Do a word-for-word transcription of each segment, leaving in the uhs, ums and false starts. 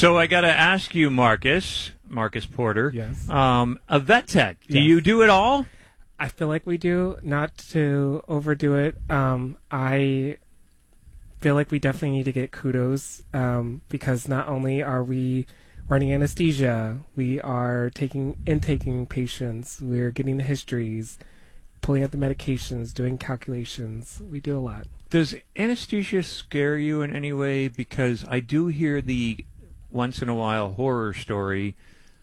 So I got to ask you, Marcus, Marcus Porter, Yes. um, a vet tech. Do Yes. you do it all? I feel like we do, not to overdo it. Um, I feel like we definitely need to get kudos um, because not only are we running anesthesia, we are taking intaking patients, we're getting the histories, pulling out the medications, doing calculations. We do a lot. Does anesthesia scare you in any way? Because I do hear the once in a while horror story.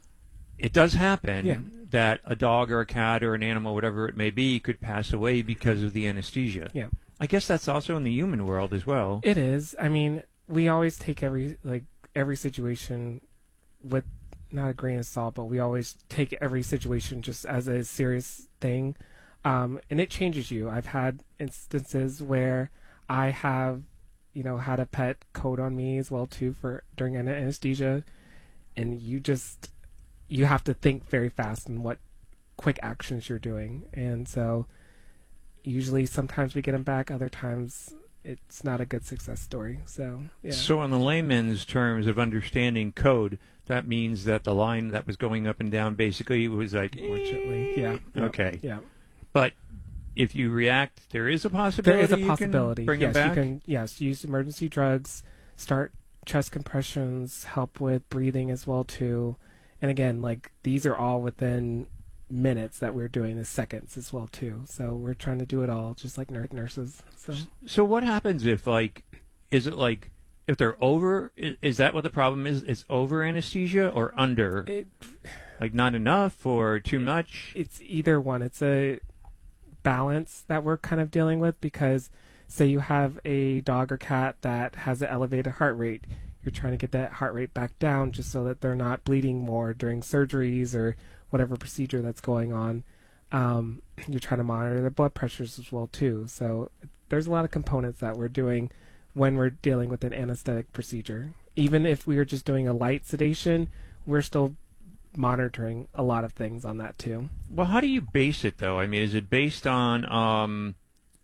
It does happen Yeah. that a dog or a cat or an animal, whatever it may be, could pass away because of the anesthesia. Yeah. I guess that's also in the human world as well. It is. I mean, we always take every like every situation with not a grain of salt, but we always take every situation just as a serious thing, um, and it changes you. I've had instances where I have, you know, had a pet code on me as well too for during an anesthesia, and you just you have to think very fast in what quick actions you're doing, and so usually sometimes we get them back, other times it's not a good success story. So yeah. So in the layman's terms of understanding code, that means that the line that was going up and down basically was like, Unfortunately, yeah. okay. Yeah. But if you react, there is a possibility. There is a you possibility. can bring yes, it back. you can. Yes, use emergency drugs, start chest compressions, help with breathing as well too. And again, like these are all within minutes that we're doing is seconds as well too. So we're trying to do it all, just like nur- nurses. So So what happens if, like, is it like if they're over? Is, is that what the problem is? Is over anesthesia or under? it, Like not enough or too much? it's either one. It's a balance that we're kind of dealing with because say you have a dog or cat that has an elevated heart rate, you're trying to get that heart rate back down just so that they're not bleeding more during surgeries or whatever procedure that's going on. Um, you're trying to monitor their blood pressures as well too. So there's a lot of components that we're doing when we're dealing with an anesthetic procedure. Even if we are just doing a light sedation, we're still monitoring a lot of things on that too. Well, how do you base it though? I mean, is it based on um,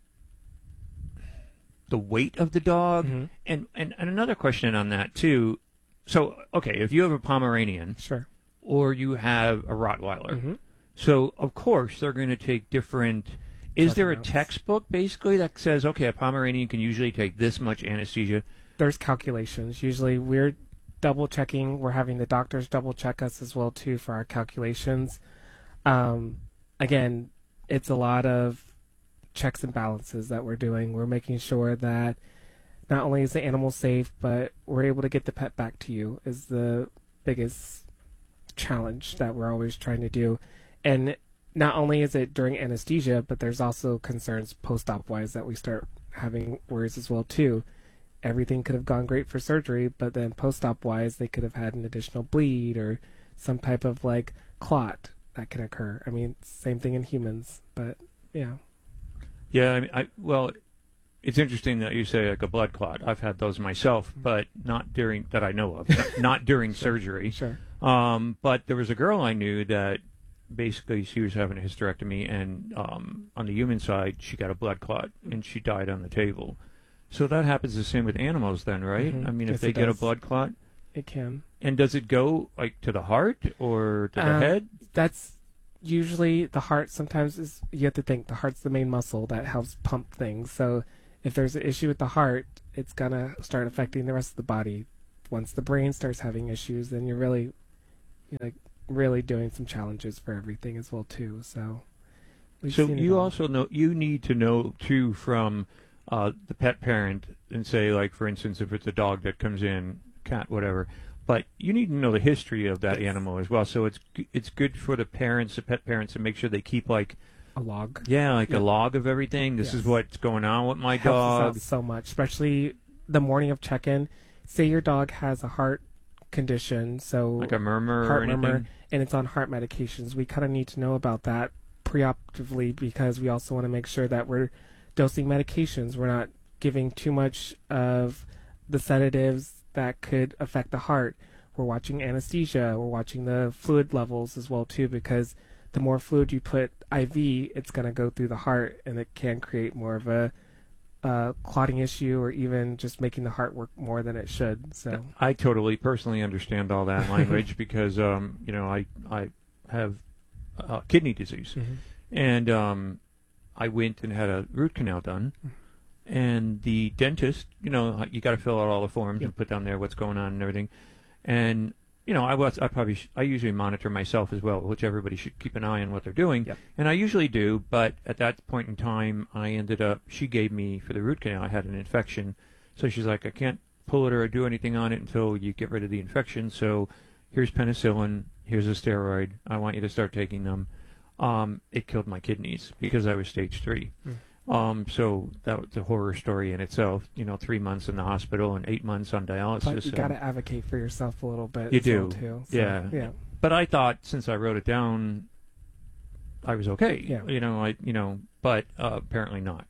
the weight of the dog? Mm-hmm. And, and and another question on that too. So okay, if you have a Pomeranian Sure. or you have a Rottweiler, Mm-hmm. so of course they're going to take different. Is there a Amounts. textbook basically that says okay, a Pomeranian can usually take this much anesthesia? There's calculations. Usually we're double checking. We're having the doctors double check us as well too for our calculations. Um, again, it's a lot of checks and balances that we're doing. We're making sure that not only is the animal safe, but we're able to get the pet back to you is the biggest challenge that we're always trying to do. And not only is it during anesthesia, but there's also concerns post-op wise that we start having worries as well too. Everything could have gone great for surgery, but then post-op wise, they could have had an additional bleed or some type of like clot that can occur. I mean, same thing in humans, but yeah. Yeah, I mean, I well, it's interesting that you say like a blood clot. I've had those myself, but not during that I know of, not, not during surgery. Sure. Um, but there was a girl I knew that basically she was having a hysterectomy, and um, on the human side, she got a blood clot, and she died on the table. So that happens the same with animals, then, right? Mhm. I mean, if Yes, they it get a does. blood clot, It can. and does it go like to the heart or to the Um, head? That's usually the heart. Sometimes is you have to think the heart's the main muscle that helps pump things. So if there's an issue with the heart, it's gonna start affecting the rest of the body. Once the brain starts having issues, then you're really, you're like really doing some challenges for everything as well too. So we've So seen it you all. also know you need to know too from uh, the pet parent, and say like for instance if it's a dog that comes in, cat, whatever. But you need to know the history of that Yes. animal as well. So it's g- it's good for the parents, the pet parents, to make sure they keep like a log. yeah like Yeah. a log of everything. This is Yes. what's going on with my Helps us out dog. so much, especially the morning of check-in. Say your dog has a heart condition, so Like a murmur or heart anything. murmur, and it's on heart medications. We kind of need to know about that preoperatively because we also want to make sure that we're dosing medications. We're not giving too much of the sedatives that could affect the heart. We're watching anesthesia. We're watching the fluid levels as well too, because the more fluid you put I V, it's going to go through the heart, and it can create more of a uh, clotting issue or even just making the heart work more than it should. So I totally personally understand all that language because um, you know I I have uh, kidney disease, mm-hmm. and um, I went and had a root canal done, and the dentist, you know, you got to fill out all the forms yep. and put down there what's going on and everything, and you know I was I probably sh- I usually monitor myself as well, which everybody should keep an eye on what they're doing, yep. and I usually do, but at that point in time I ended up she gave me for the root canal I had an infection, so she's like I can't pull it or do anything on it until you get rid of the infection, so here's penicillin, here's a steroid, I want you to start taking them. Um, it killed my kidneys because I was stage three. Mm. Um, so that was a horror story in itself. You know, three months in the hospital and eight months on dialysis. But you got to advocate for yourself a little bit. You as do, well too. So, yeah. yeah. But I thought since I wrote it down, I was okay. Yeah. You know, I you know, but uh, apparently not.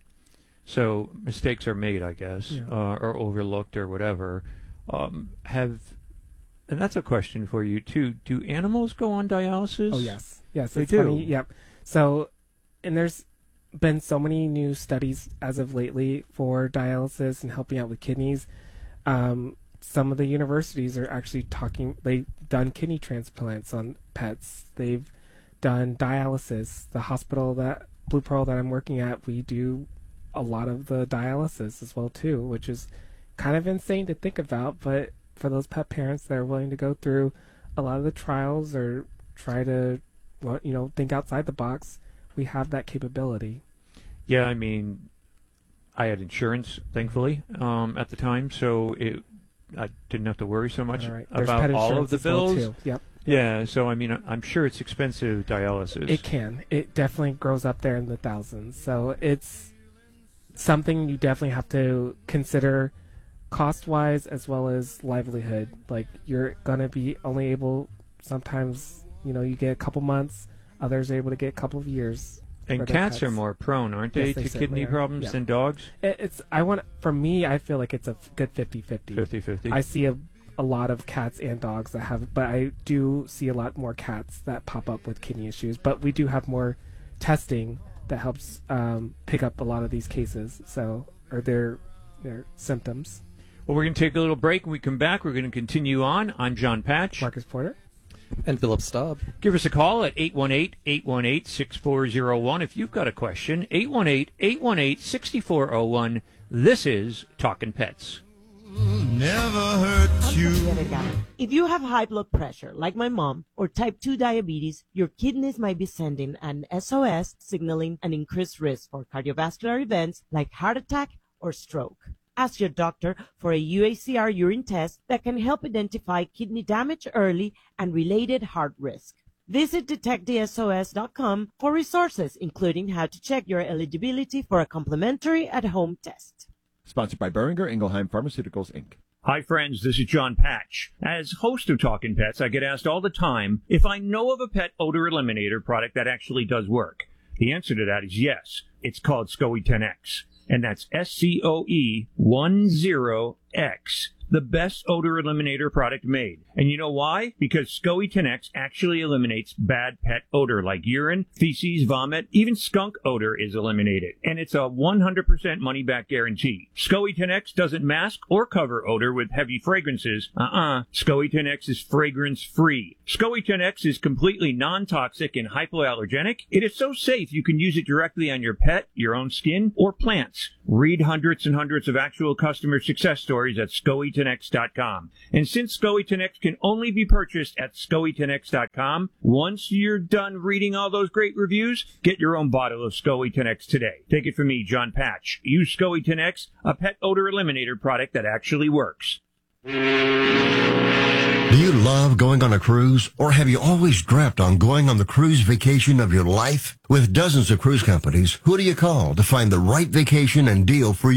So mistakes are made, I guess, Yeah. uh, or overlooked or whatever. Um, have, and that's a question for you too. Do animals go on dialysis? Oh yes, yes, They it's do. funny. Yep. So, and there's been so many new studies as of lately for dialysis and helping out with kidneys. Um, some of the universities are actually talking. They've done kidney transplants on pets. They've done dialysis. The hospital that Blue Pearl that I'm working at, we do a lot of the dialysis as well too, which is kind of insane to think about. But for those pet parents that are willing to go through a lot of the trials or try to, well, you know, think outside the box, we have that capability. Yeah, I mean, I had insurance, thankfully, um, at the time, so it I didn't have to worry so much All right. There's about pet all of insurance the as well, bills. too. Yep. Yeah, so I mean, I- I'm sure it's expensive dialysis. It can. It definitely grows up there in the thousands. So it's something you definitely have to consider cost-wise as well as livelihood. Like, you're going to be only able, sometimes, you know, you get a couple months, others are able to get a couple of years. and for their cats are pets. more prone, aren't they, Yes, they to certainly kidney are. problems Yeah. than dogs? It, it's, I want, for me, I feel like it's a f- good fifty-fifty. fifty-fifty. I see a, a lot of cats and dogs that have, but I do see a lot more cats that pop up with kidney issues. But we do have more testing that helps um, pick up a lot of these cases, so or their their symptoms. Well, we're going to take a little break. When we come back, we're going to continue on. I'm John Patch. Marcus Porter. And Philip Staub. Give us a call at eight one eight, eight one eight, six four zero one if you've got a question. eight one eight, eight one eight, six four zero one. This is Talkin' Pets. Never hurt you. If you have high blood pressure, like my mom, or type two diabetes, your kidneys might be sending an S O S signaling an increased risk for cardiovascular events like heart attack or stroke. Ask your doctor for a U A C R urine test that can help identify kidney damage early and related heart risk. Visit detect the S O S dot com for resources, including how to check your eligibility for a complimentary at-home test. Sponsored by Boehringer Ingelheim Pharmaceuticals, Incorporated. Hi, friends. This is John Patch. As host of Talkin' Pets, I get asked all the time if I know of a pet odor eliminator product that actually does work. The answer to that is yes. It's called SCOE ten X, and that's S C O E ten X. The best odor eliminator product made. And you know why? Because SCOE ten X actually eliminates bad pet odor like urine, feces, vomit, even skunk odor is eliminated. And it's a one hundred percent money-back guarantee. SCOE ten X doesn't mask or cover odor with heavy fragrances. Uh-uh. SCOE ten X is fragrance-free. SCOE ten X is completely non-toxic and hypoallergenic. It is so safe you can use it directly on your pet, your own skin, or plants. Read hundreds and hundreds of actual customer success stories at SCOE ten X dot com. And since SCOE ten X can only be purchased at SCOE ten X dot com, once you're done reading all those great reviews, get your own bottle of SCOE ten X today. Take it from me, John Patch. Use SCOE ten X, a pet odor eliminator product that actually works. Do you love going on a cruise, or have you always dreamt on going on the cruise vacation of your life? With dozens of cruise companies, who do you call to find the right vacation and deal for you?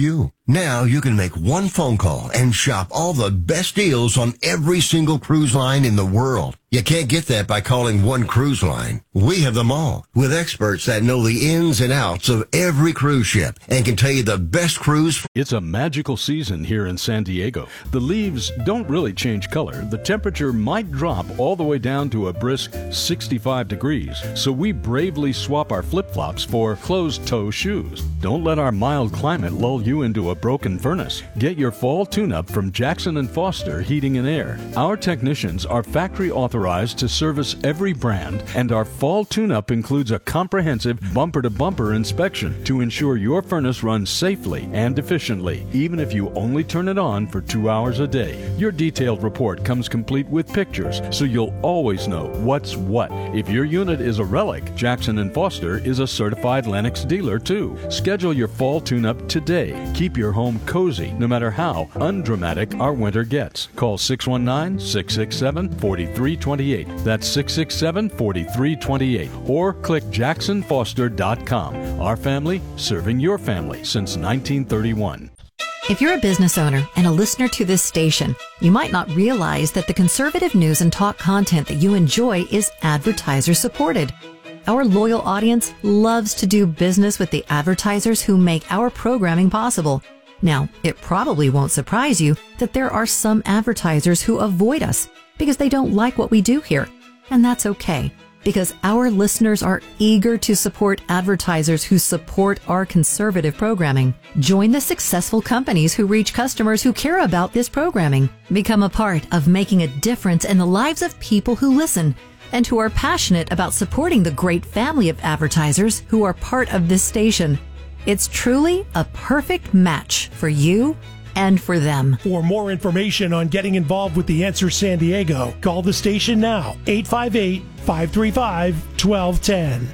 Now you can make one phone call and shop all the best deals on every single cruise line in the world. You can't get that by calling one cruise line. We have them all, with experts that know the ins and outs of every cruise ship and can tell you the best cruise. It's a magical season here in San Diego. The leaves don't really change color. The temperature might drop all the way down to a brisk sixty-five degrees, so we bravely swap our flip-flops for closed-toe shoes. Don't let our mild climate lull you into a broken furnace. Get your fall tune-up from Jackson and Foster Heating and Air. Our technicians are factory authorized to service every brand, and our fall tune-up includes a comprehensive bumper-to-bumper inspection to ensure your furnace runs safely and efficiently, even if you only turn it on for two hours a day. Your detailed report comes complete with pictures, so you'll always know what's what. If your unit is a relic, Jackson and Foster is a certified Lennox dealer too. Schedule your fall tune-up today. Keep your home cozy, no matter how undramatic our winter gets. Call six one nine, six six seven, four three two eight. That's six six seven, four three two eight. Or click jackson foster dot com. Our family serving your family since nineteen thirty-one. If you're a business owner and a listener to this station, you might not realize that the conservative news and talk content that you enjoy is advertiser supported. Our loyal audience loves to do business with the advertisers who make our programming possible. Now, it probably won't surprise you that there are some advertisers who avoid us because they don't like what we do here. And that's okay, because our listeners are eager to support advertisers who support our conservative programming. Join the successful companies who reach customers who care about this programming. Become a part of making a difference in the lives of people who listen and who are passionate about supporting the great family of advertisers who are part of this station. It's truly a perfect match for you and for them. For more information on getting involved with The Answer San Diego, call the station now, eight five eight, five three five, one two one zero.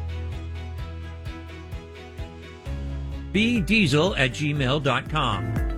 b diesel at gmail dot com.